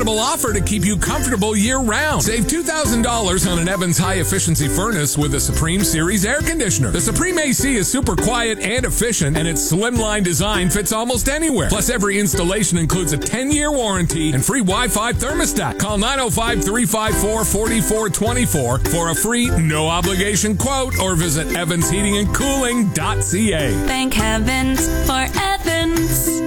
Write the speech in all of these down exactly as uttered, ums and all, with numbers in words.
incredible offer to keep you comfortable year-round. Save two thousand dollars on an Evans high-efficiency furnace with a Supreme Series air conditioner. The Supreme A C is super quiet and efficient, and its slimline design fits almost anywhere. Plus, every installation includes a ten-year warranty and free Wi-Fi thermostat. Call nine oh five, three five four, four four two four for a free, no-obligation quote or visit evans heating and cooling dot c a. Thank heavens for Evans.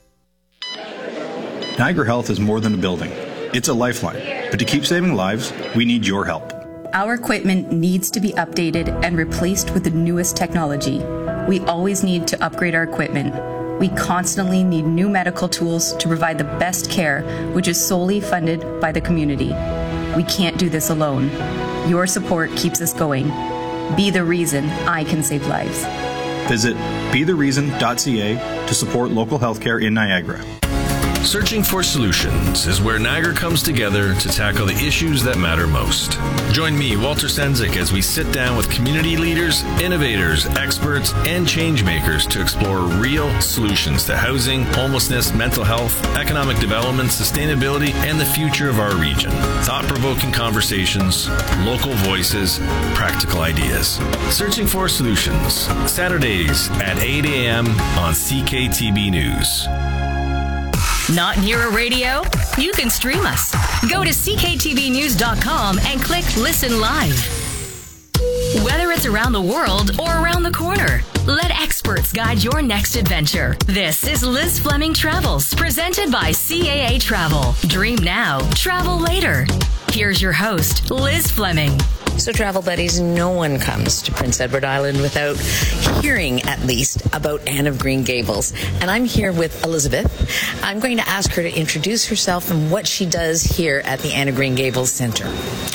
Niagara Health is more than a building. It's a lifeline. But to keep saving lives, we need your help. Our equipment needs to be updated and replaced with the newest technology. We always need to upgrade our equipment. We constantly need new medical tools to provide the best care, which is solely funded by the community. We can't do this alone. Your support keeps us going. Be the reason I can save lives. Visit be the reason dot c a to support local healthcare in Niagara. Searching for Solutions is where Niagara comes together to tackle the issues that matter most. Join me, Walter Stenzik, as we sit down with community leaders, innovators, experts, and change makers to explore real solutions to housing, homelessness, mental health, economic development, sustainability, and the future of our region. Thought-provoking conversations, local voices, practical ideas. Searching for Solutions, Saturdays at eight a.m. on C K T B News. Not near a radio? You can stream us. Go to c k t v news dot com and click Listen Live. Whether it's around the world or around the corner, let experts guide your next adventure. This is Liz Fleming Travels, presented by C A A Travel. Dream now, travel later. Here's your host, Liz Fleming. So, travel buddies, no one comes to Prince Edward Island without hearing, at least, about Anne of Green Gables. And I'm here with Elizabeth. I'm going to ask her to introduce herself and what she does here at the Anne of Green Gables Center.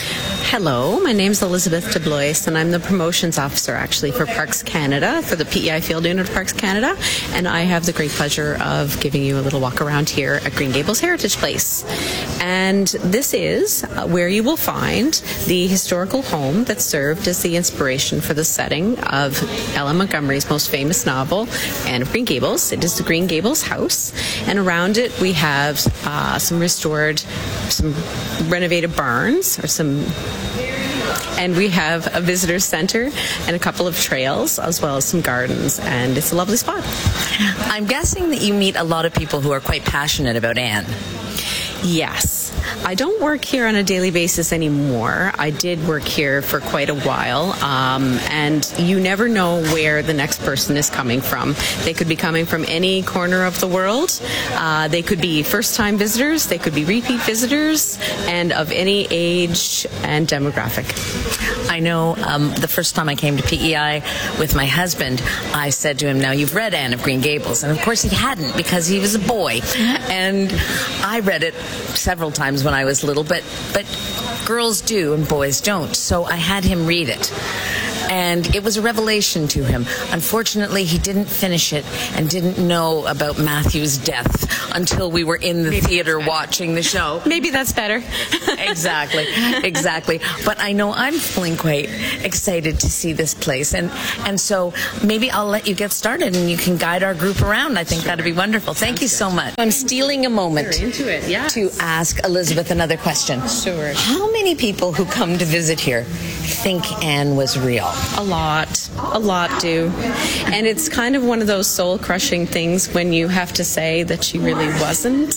Hello, my name's Elizabeth DeBlois, and I'm the promotions officer, actually, for Parks Canada, for the P E I Field Unit of Parks Canada, and I have the great pleasure of giving you a little walk around here at Green Gables Heritage Place. And this is uh, where you will find the historical home that served as the inspiration for the setting of Ellen Montgomery's most famous novel, Anne of Green Gables. It is the Green Gables house, and around it we have uh, some restored, some renovated barns, or some and we have a visitor center and a couple of trails, as well as some gardens, and it's a lovely spot. I'm guessing that you meet a lot of people who are quite passionate about Anne. Yes. I don't work here on a daily basis anymore. I did work here for quite a while, um, and you never know where the next person is coming from. They could be coming from any corner of the world. Uh, they could be first-time visitors. They could be repeat visitors, and of any age and demographic. I know um, the first time I came to P E I with my husband, I said to him, now you've read Anne of Green Gables. And of course he hadn't, because he was a boy. And I read it several times when I was little, but, but girls do and boys don't. So I had him read it. And it was a revelation to him. Unfortunately, he didn't finish it and didn't know about Matthew's death until we were in the Maybe theater watching the show. Maybe that's better. Exactly, exactly. But I know I'm feeling quite excited to see this place. And, and so maybe I'll let you get started and you can guide our group around. I think sure. That'd be wonderful. Thank Sounds you so good. much. I'm stealing a moment into it, yes. to ask Elizabeth another question. Sure. How many people who come to visit here think Anne was real? A lot. A lot do. And it's kind of one of those soul-crushing things when you have to say that she really wasn't.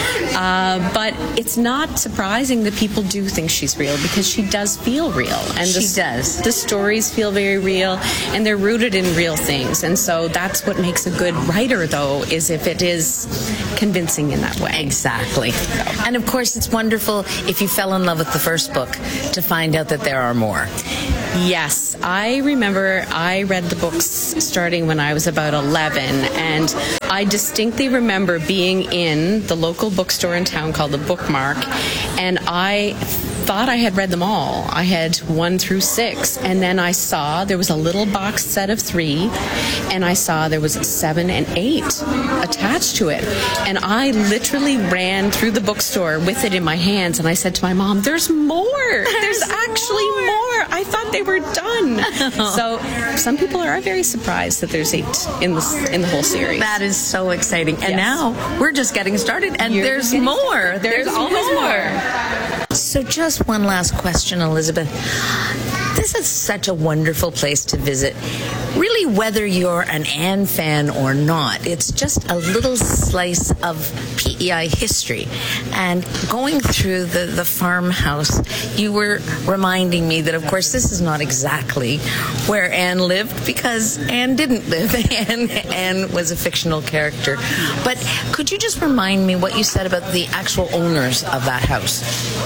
Uh, but it's not surprising that people do think she's real, because she does feel real. And she the, does. The stories feel very real, and they're rooted in real things. And so that's what makes a good writer, though, is if it is convincing in that way. Exactly. And of course, it's wonderful if you fell in love with the first book to find out that there are more. Yes, I remember I read the books starting when I was about eleven, and I distinctly remember being in the local bookstore in town called The Bookmark, and I thought I had read them all. I had one through six, and then I saw there was a little box set of three, and I saw there was seven and eight attached to it. And I literally ran through the bookstore with it in my hands, and I said to my mom, there's more. There's actually more. I thought they were done. So some people are very surprised that there's eight in the, in the whole series. That is so exciting. And Yes. now we're just getting started, and You're there's getting more. started. There's, There's always more. So just one last question, Elizabeth. This is such a wonderful place to visit. Really, whether you're an Anne fan or not, it's just a little slice of P E I history. And going through the, the farmhouse, you were reminding me that, of course, this is not exactly where Anne lived, because Anne didn't live. Anne, Anne was a fictional character. But could you just remind me what you said about the actual owners of that house?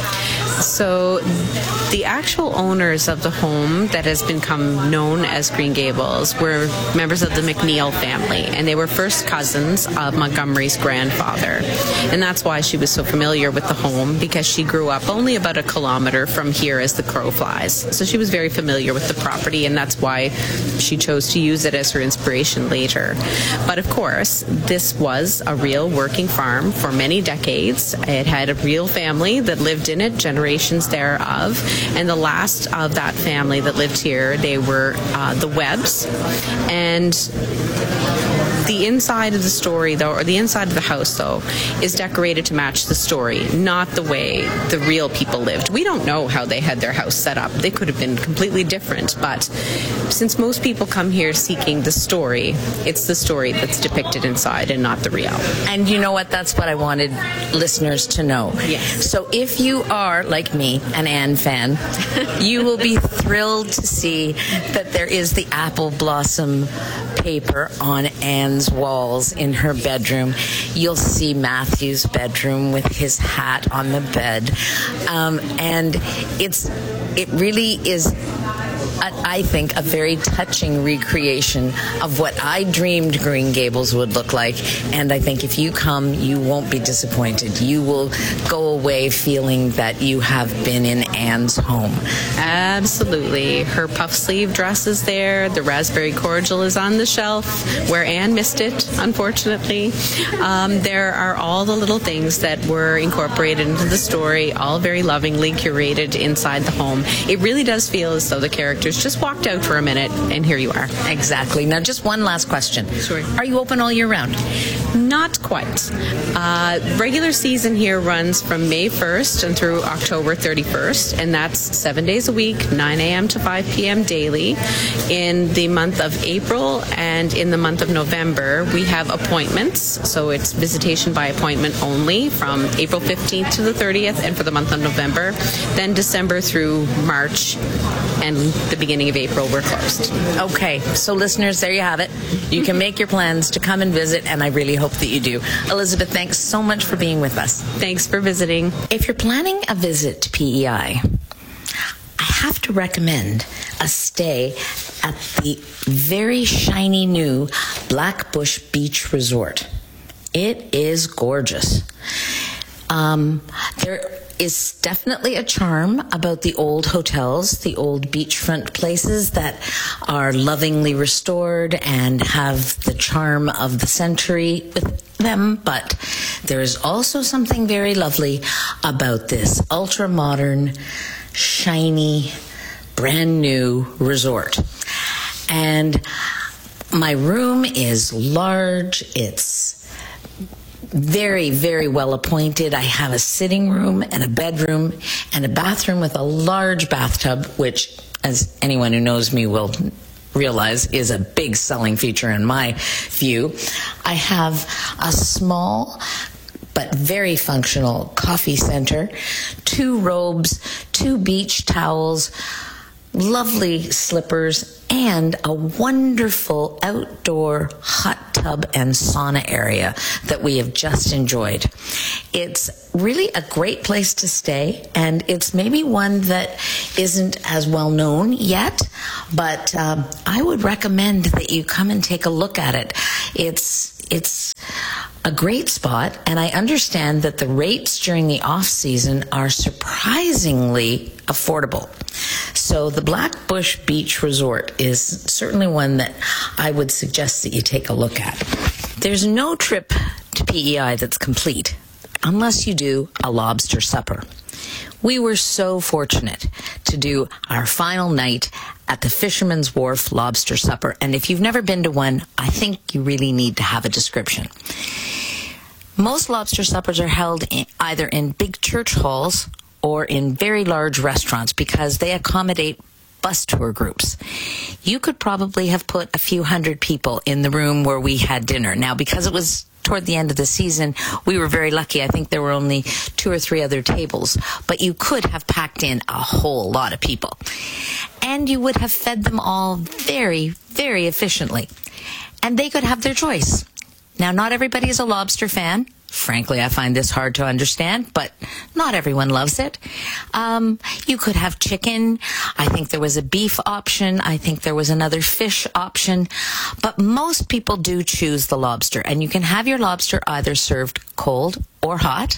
So the actual owners of the home that has become known as Green Gables were members of the McNeil family, and they were first cousins of Montgomery's grandfather. And that's why she was so familiar with the home, because she grew up only about a kilometer from here as the crow flies. So she was very familiar with the property, and that's why she chose to use it as her inspiration later. But of course, this was a real working farm for many decades. It had a real family that lived in it, generations thereof, and the last of that family that lived here, they were uh, the Webbs. And the inside of the story, though, or the inside of the house, though, is decorated to match the story, not the way the real people lived. We don't know how they had their house set up. They could have been completely different, but since most people come here seeking the story, it's the story that's depicted inside and not the real. And you know what? That's what I wanted listeners to know. Yes. So if you are, like me, an Anne fan, you will be thrilled to see that there is the apple blossom paper on Anne's walls in her bedroom. You'll see Matthew's bedroom with his hat on the bed. Um, and it's it really is, I think, a very touching recreation of what I dreamed Green Gables would look like. And I think if you come, you won't be disappointed. You will go away feeling that you have been in Anne's home. Absolutely. Her puff sleeve dress is there. The raspberry cordial is on the shelf where Anne missed it, unfortunately. Um, there are all the little things that were incorporated into the story, all very lovingly curated inside the home. It really does feel as though the characters just walked out for a minute, and here you are. Exactly. Now, just one last question. Sure. Are you open all year round? Not quite. Uh, regular season here runs from May first and through October thirty-first, and that's seven days a week, nine a.m. to five p.m. daily. In the month of April and in the month of November, we have appointments, so it's visitation by appointment only from April fifteenth to the thirtieth, and for the month of November. Then December through March and the beginning of April, we're closed. Okay, so listeners, there you have it. You can make your plans to come and visit, and I really hope that you do. Elizabeth, thanks so much for being with us. Thanks for visiting. If you're planning a visit to P E I, I have to recommend a stay at the very shiny new Blackbush Beach Resort. It is gorgeous. Um, there is definitely a charm about the old hotels, the old beachfront places that are lovingly restored and have the charm of the century with them, but there is also something very lovely about this ultra-modern, shiny, brand new resort. And my room is large, it's very, very well appointed. I have a sitting room and a bedroom and a bathroom with a large bathtub, which, as anyone who knows me will realize, is a big selling feature in my view. I have a small but very functional coffee center, two robes, two beach towels, lovely slippers, and a wonderful outdoor hot tub and sauna area that we have just enjoyed. It's really a great place to stay, and it's maybe one that isn't as well known yet, but um, I would recommend that you come and take a look at it. It's it's a great spot, and I understand that the rates during the off-season are surprisingly affordable. So the Blackbush Beach Resort is certainly one that I would suggest that you take a look at. There's no trip to P E I that's complete unless you do a lobster supper. We were so fortunate to do our final night at the Fisherman's Wharf Lobster Supper, and if you've never been to one, I think you really need to have a description. Most lobster suppers are held in, either in big church halls or in very large restaurants because they accommodate bus tour groups. You could probably have put a few hundred people in the room where we had dinner. Now, because it was toward the end of the season, we were very lucky. I think there were only two or three other tables, but you could have packed in a whole lot of people. And you would have fed them all very, very efficiently. And they could have their choice. Now, not everybody is a lobster fan. Frankly, I find this hard to understand, but not everyone loves it. Um, you could have chicken. I think there was a beef option. I think there was another fish option. But most people do choose the lobster. And you can have your lobster either served cold or hot.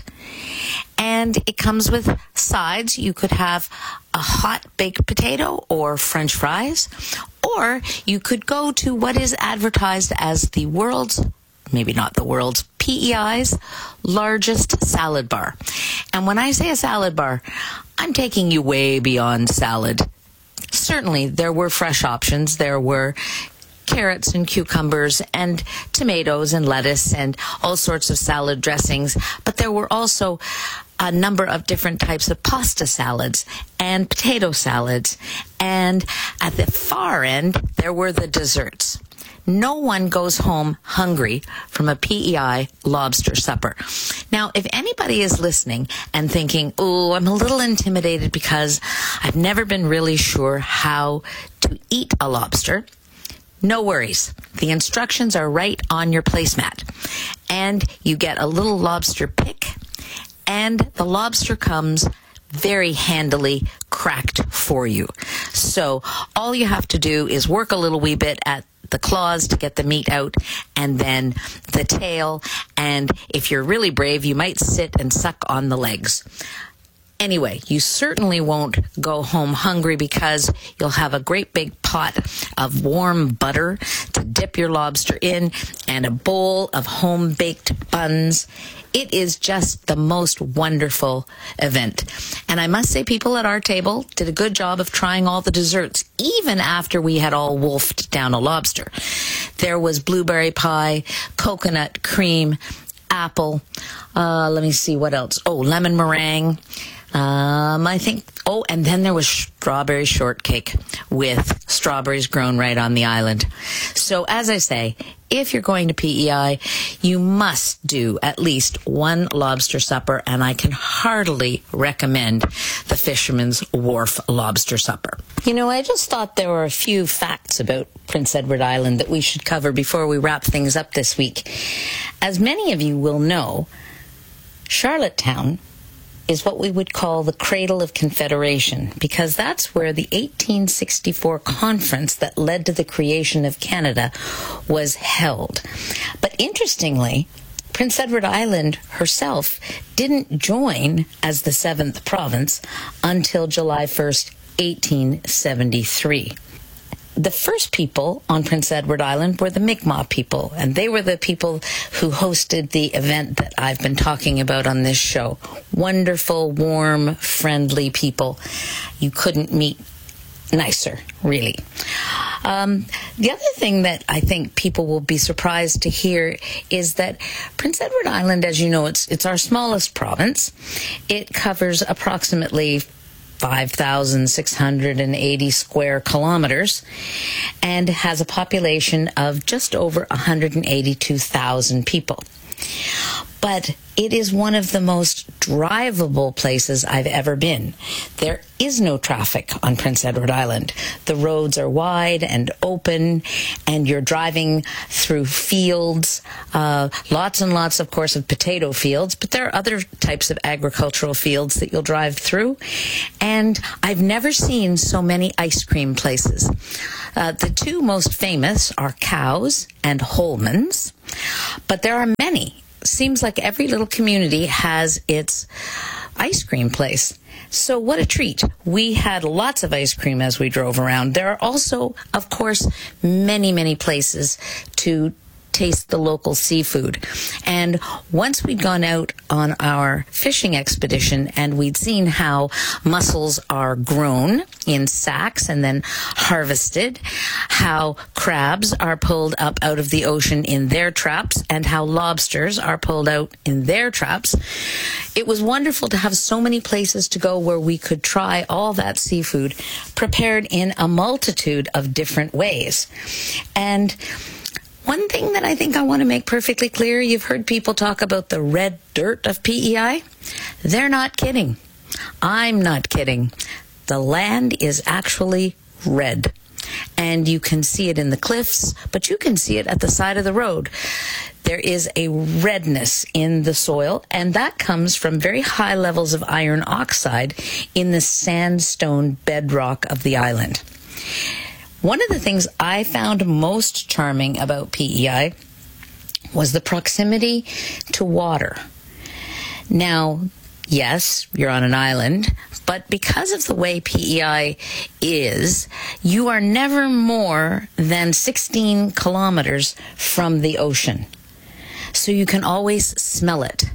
And it comes with sides. You could have a hot baked potato or French fries. Or you could go to what is advertised as the world's, maybe not the world's, P E I's largest salad bar. And when I say a salad bar, I'm taking you way beyond salad. Certainly, there were fresh options. There were carrots and cucumbers and tomatoes and lettuce and all sorts of salad dressings. But there were also a number of different types of pasta salads and potato salads. And at the far end, there were the desserts. No one goes home hungry from a P E I lobster supper. Now, if anybody is listening and thinking, oh, I'm a little intimidated because I've never been really sure how to eat a lobster, no worries. The instructions are right on your placemat. And you get a little lobster pick, and the lobster comes very handily cracked for you. So all you have to do is work a little wee bit at the claws to get the meat out, and then the tail, and if you're really brave, you might sit and suck on the legs. Anyway, you certainly won't go home hungry because you'll have a great big pot of warm butter to dip your lobster in and a bowl of home-baked buns. It is just the most wonderful event. And I must say, people at our table did a good job of trying all the desserts, even after we had all wolfed down a lobster. There was blueberry pie, coconut cream, apple, uh, let me see what else. Oh, lemon meringue. Um, I think, oh, and then there was strawberry shortcake with strawberries grown right on the island. So as I say, if you're going to P E I, you must do at least one lobster supper, and I can heartily recommend the Fisherman's Wharf Lobster Supper. You know, I just thought there were a few facts about Prince Edward Island that we should cover before we wrap things up this week. As many of you will know, Charlottetown is what we would call the cradle of Confederation, because that's where the eighteen sixty-four conference that led to the creation of Canada was held. But interestingly, Prince Edward Island herself didn't join as the seventh province until July first, eighteen seventy-three. The first people on Prince Edward Island were the Mi'kmaq people, and they were the people who hosted the event that I've been talking about on this show. Wonderful, warm, friendly people. You couldn't meet nicer, really. Um, the other thing that I think people will be surprised to hear is that Prince Edward Island, as you know, it's it's our smallest province. It covers approximately five thousand six hundred eighty square kilometers and has a population of just over one hundred eighty-two thousand people. But it is one of the most drivable places I've ever been. There is no traffic on Prince Edward Island. The roads are wide and open, and you're driving through fields, uh, lots and lots, of course, of potato fields, but there are other types of agricultural fields that you'll drive through. And I've never seen so many ice cream places. Uh, the two most famous are Cowes and Holman's, but there are many. seems like every little community has its ice cream place. So what a treat. We had lots of ice cream as we drove around. There are also, of course, many, many places to taste the local seafood. And once we'd gone out on our fishing expedition and we'd seen how mussels are grown in sacks and then harvested, how crabs are pulled up out of the ocean in their traps, and how lobsters are pulled out in their traps, it was wonderful to have so many places to go where we could try all that seafood prepared in a multitude of different ways. And one thing that I think I want to make perfectly clear, you've heard people talk about the red dirt of P E I. They're not kidding. I'm not kidding. The land is actually red. And you can see it in the cliffs, but you can see it at the side of the road. There is a redness in the soil, and that comes from very high levels of iron oxide in the sandstone bedrock of the island. One of the things I found most charming about P E I was the proximity to water. Now, yes, you're on an island, but because of the way P E I is, you are never more than sixteen kilometers from the ocean. So you can always smell it.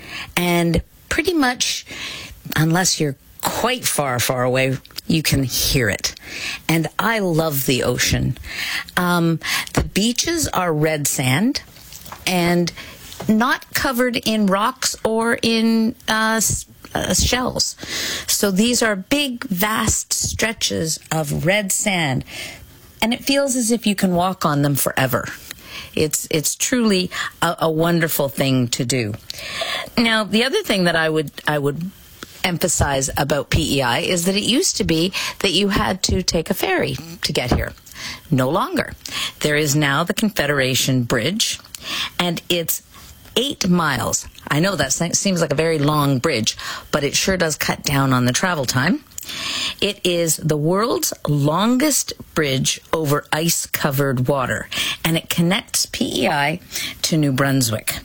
And pretty much, unless you're quite far, far away, you can hear it. And I love the ocean. Um, the beaches are red sand and not covered in rocks or in uh, uh, shells. So these are big, vast stretches of red sand. And it feels as if you can walk on them forever. It's it's truly a, a wonderful thing to do. Now, the other thing that I would I would emphasize about P E I is that it used to be that you had to take a ferry to get here. No longer. There is now the Confederation Bridge, and it's eight miles. I know that seems like a very long bridge, but it sure does cut down on the travel time. It is the world's longest bridge over ice-covered water, and it connects P E I to New Brunswick.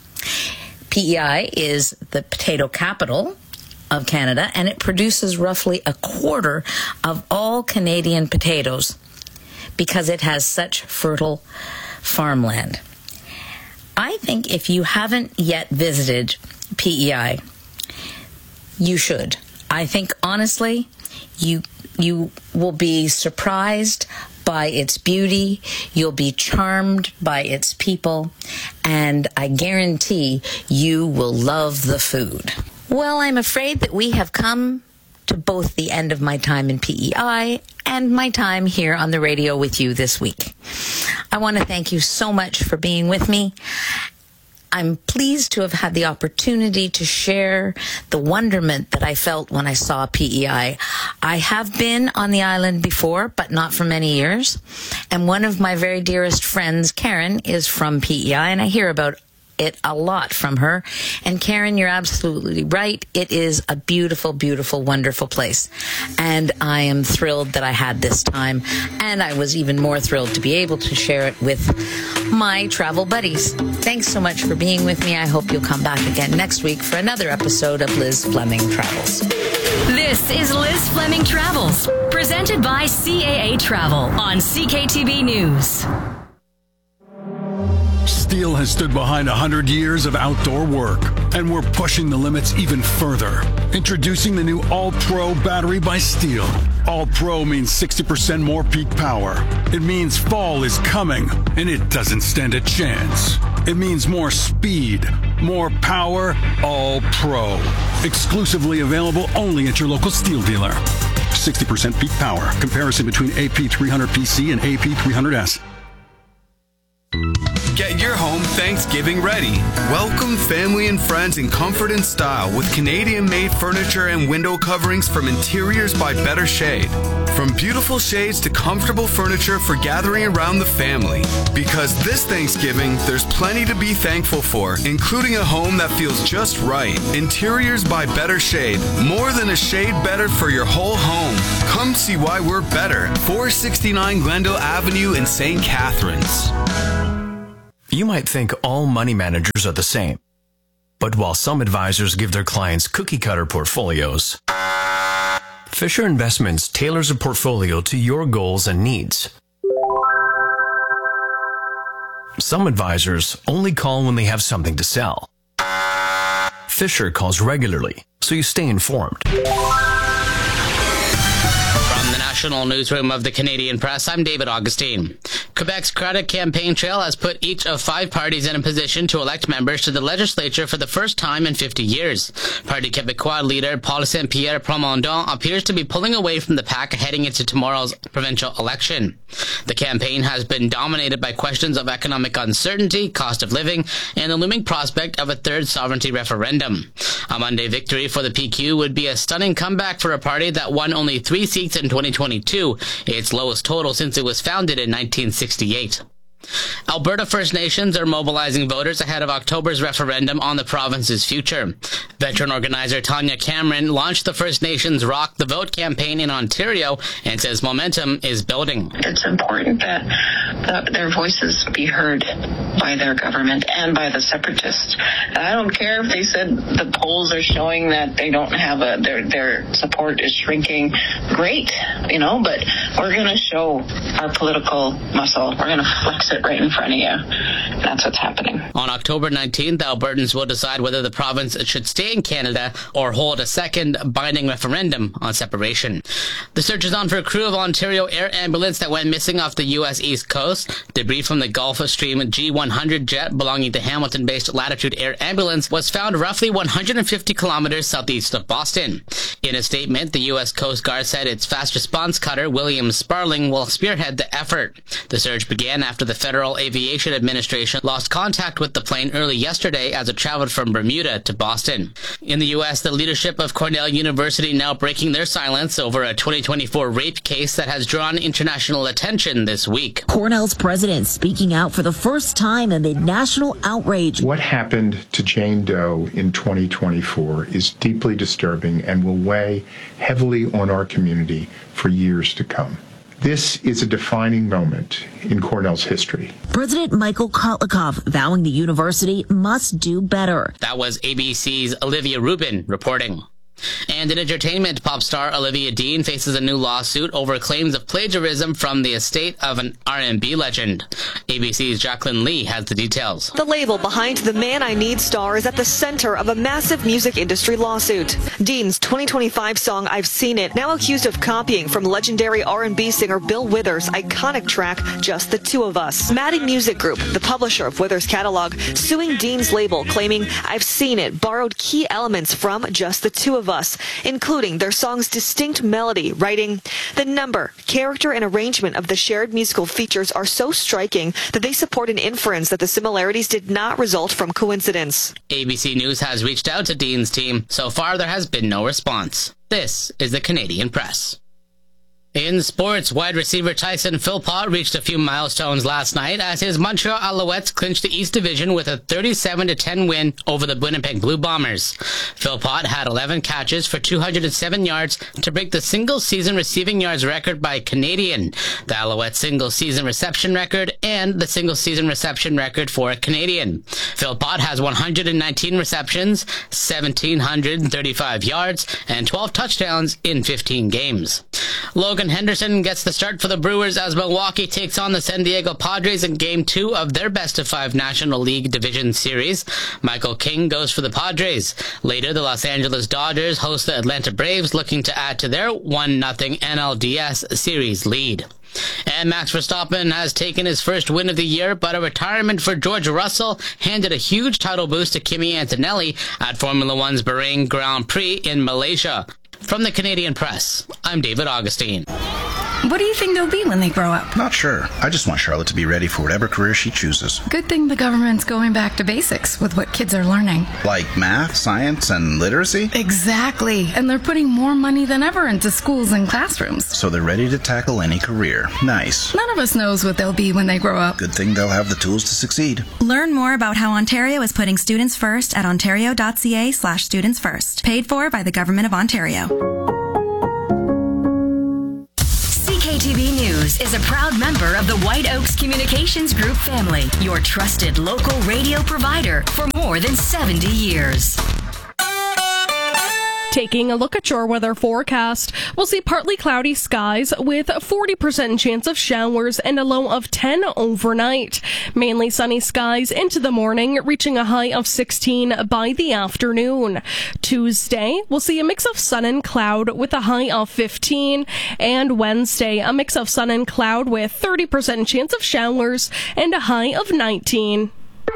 P E I is the potato capital of Canada, and it produces roughly a quarter of all Canadian potatoes because it has such fertile farmland. I think if you haven't yet visited P E I, you should. I think, honestly, you you will be surprised by its beauty, you'll be charmed by its people, and I guarantee you will love the food. Well, I'm afraid that we have come to both the end of my time in P E I and my time here on the radio with you this week. I want to thank you so much for being with me. I'm pleased to have had the opportunity to share the wonderment that I felt when I saw P E I. I have been on the island before, but not for many years. And one of my very dearest friends, Karen, is from P E I, and I hear about it a lot from her. And Karen, you're absolutely right. It is a beautiful, beautiful, wonderful place. And I am thrilled that I had this time. And I was even more thrilled to be able to share it with my travel buddies. Thanks so much for being with me. I hope you'll come back again next week for another episode of Liz Fleming Travels. This is Liz Fleming Travels, presented by C A A Travel on C K T V News. Steel has stood behind one hundred years of outdoor work, and we're pushing the limits even further. Introducing the new All-Pro battery by Steel. All-Pro means sixty percent more peak power. It means fall is coming, and it doesn't stand a chance. It means more speed, more power, All-Pro. Exclusively available only at your local Steel dealer. sixty percent peak power. Comparison between A P three hundred P C and A P three hundred S. Get your home Thanksgiving ready. Welcome family and friends in comfort and style with Canadian-made furniture and window coverings from Interiors by Better Shade. From beautiful shades to comfortable furniture for gathering around the family. Because this Thanksgiving, there's plenty to be thankful for, including a home that feels just right. Interiors by Better Shade. More than a shade better for your whole home. Come see why we're better. four sixty-nine Glendale Avenue in Saint Catharines. You might think all money managers are the same. But while some advisors give their clients cookie-cutter portfolios, Fisher Investments tailors a portfolio to your goals and needs. Some advisors only call when they have something to sell. Fisher calls regularly, so you stay informed. From the National Newsroom of the Canadian Press, I'm David Augustine. Quebec's credit campaign trail has put each of five parties in a position to elect members to the legislature for the first time in fifty years. Parti Québécois leader Paul Saint-Pierre Plamondon appears to be pulling away from the pack heading into tomorrow's provincial election. The campaign has been dominated by questions of economic uncertainty, cost of living, and the looming prospect of a third sovereignty referendum. A Monday victory for the P Q would be a stunning comeback for a party that won only three seats in twenty twenty-two, its lowest total since it was founded in nineteen sixty-eight. Alberta First Nations are mobilizing voters ahead of October's referendum on the province's future. Veteran organizer Tanya Cameron launched the First Nations Rock the Vote campaign in Ontario and says momentum is building. It's important that the, their voices be heard by their government and by the separatists. I don't care if they said the polls are showing that they don't have a, their, their support is shrinking. Great, you know, but we're going to show our political muscle. We're going to flex it right in front of you. That's what's happening. On October nineteenth, Albertans will decide whether the province should stay in Canada or hold a second binding referendum on separation. The search is on for a crew of Ontario Air Ambulance that went missing off the U S East Coast. Debris from the Gulfstream G one hundred jet belonging to Hamilton-based Latitude Air Ambulance was found roughly one hundred fifty kilometers southeast of Boston. In a statement, the U S Coast Guard said its fast response cutter, William Sparling, will spearhead the effort. The search began after the Federal Aviation Administration lost contact with the plane early yesterday as it traveled from Bermuda to Boston. In the U S, the leadership of Cornell University now breaking their silence over a twenty twenty-four rape case that has drawn international attention this week. Cornell's president speaking out for the first time amid national outrage. What happened to Jane Doe in twenty twenty-four is deeply disturbing and will weigh heavily on our community for years to come. This is a defining moment in Cornell's history. President Michael Kotlikov vowing the university must do better. That was A B C's Olivia Rubin reporting. And in entertainment, pop star Olivia Dean faces a new lawsuit over claims of plagiarism from the estate of an R and B legend. A B C's Jacqueline Lee has the details. The label behind The Man I Need star is at the center of a massive music industry lawsuit. Dean's twenty twenty-five song I've Seen It, now accused of copying from legendary R and B singer Bill Withers' iconic track Just the Two of Us. Maddie Music Group, the publisher of Withers' catalog, suing Dean's label, claiming I've Seen It borrowed key elements from Just the Two of Us. Us, including their song's distinct melody, writing, the number, character, and arrangement of the shared musical features are so striking that they support an inference that the similarities did not result from coincidence. A B C News has reached out to Dean's team. So far, there has been no response. This is the Canadian Press. In sports, wide receiver Tyson Philpott reached a few milestones last night as his Montreal Alouettes clinched the East Division with a thirty-seven to ten win over the Winnipeg Blue Bombers. Philpott had eleven catches for two hundred seven yards to break the single-season receiving yards record by a Canadian, the Alouettes' single-season reception record, and the single-season reception record for a Canadian. Philpott has one hundred nineteen receptions, one thousand seven hundred thirty-five yards, and twelve touchdowns in fifteen games. Logan Henderson gets the start for the Brewers as Milwaukee takes on the San Diego Padres in Game two of their best-of-five National League Division Series. Michael King goes for the Padres. Later, the Los Angeles Dodgers host the Atlanta Braves, looking to add to their one nothing N L D S Series lead. And Max Verstappen has taken his first win of the year, but a retirement for George Russell handed a huge title boost to Kimi Antonelli at Formula One's Bahrain Grand Prix in Malaysia. From the Canadian Press, I'm David Augustine. What do you think they'll be when they grow up? Not sure. I just want Charlotte to be ready for whatever career she chooses. Good thing the government's going back to basics with what kids are learning. Like math, science, and literacy? Exactly. And they're putting more money than ever into schools and classrooms. So they're ready to tackle any career. Nice. None of us knows what they'll be when they grow up. Good thing they'll have the tools to succeed. Learn more about how Ontario is putting students first at ontario.ca slash students first. Paid for by the Government of Ontario. T V News is a proud member of the White Oaks Communications Group family, your trusted local radio provider for more than seventy years. Taking a look at your weather forecast, we'll see partly cloudy skies with a forty percent chance of showers and a low of ten overnight. Mainly sunny skies into the morning, reaching a high of sixteen by the afternoon. Tuesday, we'll see a mix of sun and cloud with a high of fifteen. And Wednesday, a mix of sun and cloud with thirty percent chance of showers and a high of nineteen.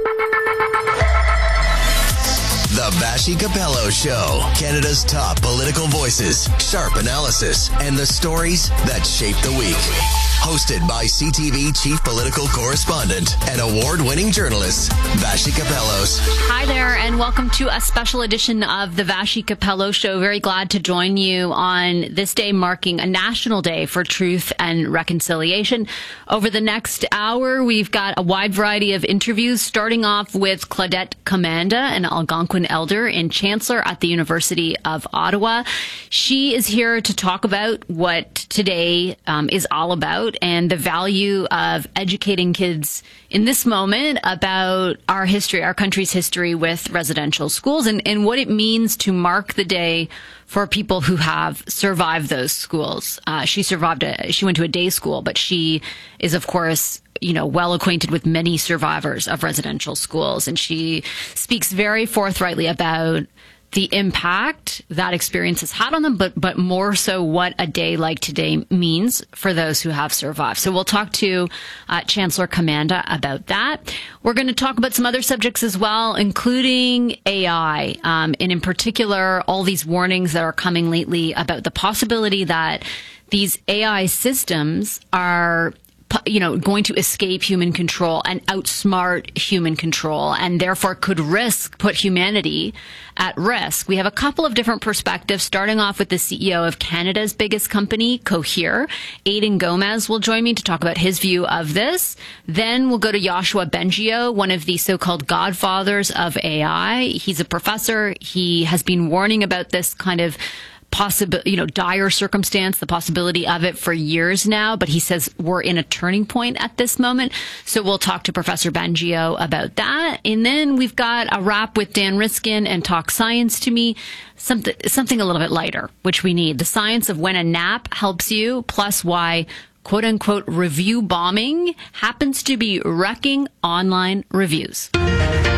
The Vassy Capello Show. Canada's top political voices, sharp analysis, and the stories that shape the week. Hosted by C T V chief political correspondent and award-winning journalist, Vassy Capellos. Hi there, and welcome to a special edition of the Vassy Capello Show. Very glad to join you on this day marking a national day for truth and reconciliation. Over the next hour, we've got a wide variety of interviews, starting off with Claudette Commanda, an Algonquin elder and chancellor at the University of Ottawa. She is here to talk about what today um, is all about and the value of educating kids in this moment about our history, our country's history with residential schools, and, and what it means to mark the day for people who have survived those schools. Uh, she survived a, she went to a day school, but she is, of course, you know, well acquainted with many survivors of residential schools. And she speaks very forthrightly about the impact that experience has had on them, but but more so what a day like today means for those who have survived. So we'll talk to uh, Chancellor Commanda about that. We're going to talk about some other subjects as well, including A I, um, and in particular, all these warnings that are coming lately about the possibility that these A I systems are you know, going to escape human control and outsmart human control, and therefore could risk, put humanity at risk. We have a couple of different perspectives, starting off with the C E O of Canada's biggest company, Cohere. Aidan Gomez will join me to talk about his view of this. Then we'll go to Yoshua Bengio, one of the so-called godfathers of A I. He's a professor. He has been warning about this kind of possible, you know, dire circumstance, the possibility of it for years now, but he says we're in a turning point at this moment. So we'll talk to Professor Bengio about that. And then we've got a wrap with Dan Riskin and Talk Science to Me, something, something a little bit lighter, which we need. The science of when a nap helps you, plus why quote unquote review bombing happens to be wrecking online reviews.